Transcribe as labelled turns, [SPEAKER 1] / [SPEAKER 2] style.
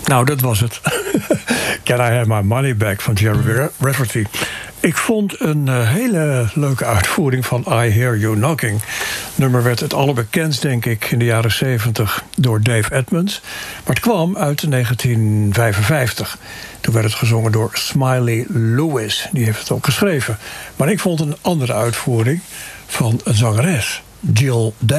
[SPEAKER 1] Nou, dat was het. Can I Have My Money Back van Jerry Rafferty. Ik vond een hele leuke uitvoering van I Hear You Knocking. Het nummer werd het allerbekendst, denk ik, in de jaren 70 door Dave Edmunds. Maar het kwam uit 1955. Toen werd het gezongen door Smiley Lewis. Die heeft het ook geschreven. Maar ik vond een andere uitvoering van een zangeres, Jill Dale.